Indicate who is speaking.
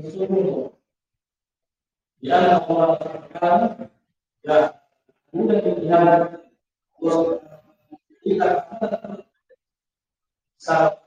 Speaker 1: sesungguhnya yang Allah katakan ya mudah dilihat kita saat